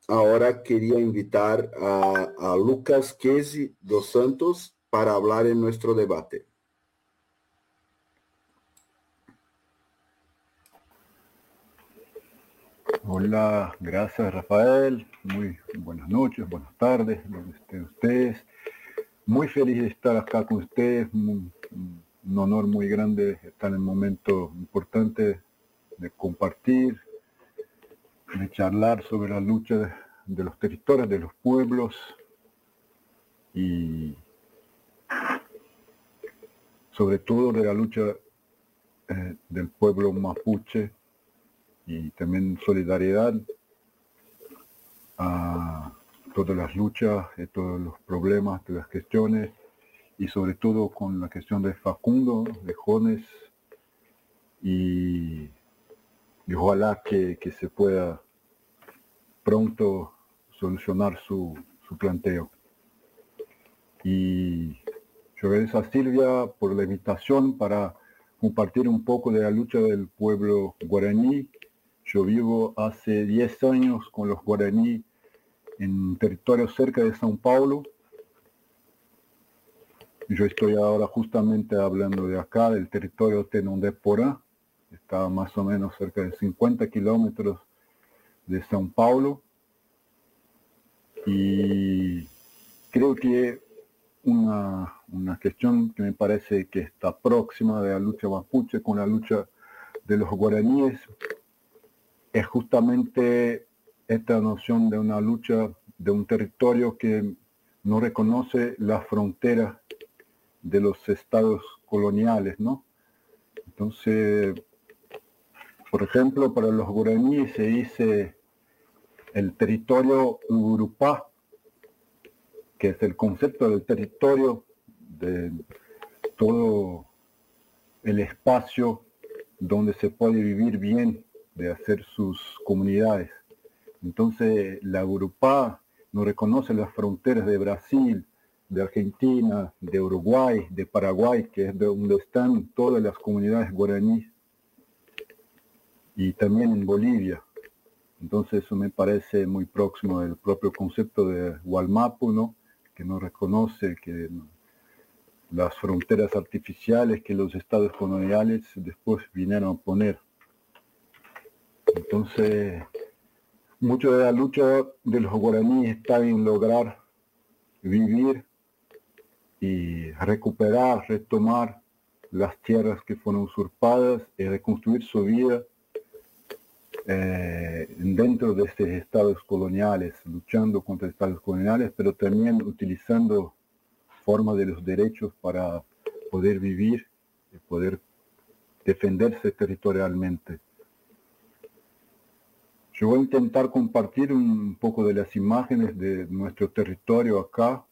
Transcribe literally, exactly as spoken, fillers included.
ahora quería invitar a, a Lucas Kesi dos Santos para hablar en nuestro debate. Hola, gracias Rafael, muy buenas noches, buenas tardes, donde estén ustedes. Muy feliz de estar acá con ustedes, un, un honor muy grande estar en un momento importante de compartir, de charlar sobre la lucha de, de los territorios, de los pueblos y sobre todo de la lucha eh, del pueblo mapuche y también solidaridad a todas las luchas, a todos los problemas, todas las cuestiones, y sobre todo con la cuestión de Facundo, de Jones, y, y ojalá que, que se pueda pronto solucionar su, su planteo. Y yo agradezco a Silvia por la invitación para compartir un poco de la lucha del pueblo guaraní. Yo vivo hace diez años con los guaraní en territorio cerca de São Paulo. Yo estoy ahora justamente hablando de acá, del territorio Tenonde-Porã, está más o menos cerca de cincuenta kilómetros de São Paulo. Y creo que una, una cuestión que me parece que está próxima de la lucha mapuche con la lucha de los guaraníes es justamente esta noción de una lucha de un territorio que no reconoce las fronteras de los estados coloniales, ¿no? Entonces, por ejemplo, para los guaraníes se dice el territorio Urupá, que es el concepto del territorio de todo el espacio donde se puede vivir bien, de hacer sus comunidades. Entonces, la Urupá no reconoce las fronteras de Brasil, de Argentina, de Uruguay, de Paraguay, que es de donde están todas las comunidades guaraníes, y también en Bolivia. Entonces eso me parece muy próximo del propio concepto de Wallmapu, ¿no? Que no reconoce que las fronteras artificiales que los estados coloniales después vinieron a poner. Entonces, mucho de la lucha de los guaraníes está en lograr vivir y recuperar, retomar las tierras que fueron usurpadas y reconstruir su vida eh, dentro de estos estados coloniales, luchando contra estados coloniales, pero también utilizando formas de los derechos para poder vivir y poder defenderse territorialmente. Yo voy a intentar compartir un poco de las imágenes de nuestro territorio acá,